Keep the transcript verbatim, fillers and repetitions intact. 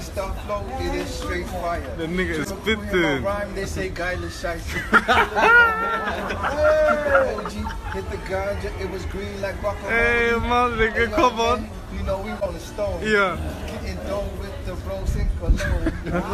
freestyle flow, it is straight fire. The nigga is Triple Q hit spitting. my rhyme, they say geile Scheiße. O G hit the ganja, it was green like guacamole. Hey man, nigga, Hey, yo, come man, on. You know we on the stone. Yeah. Getting dough with the bros in Cologne.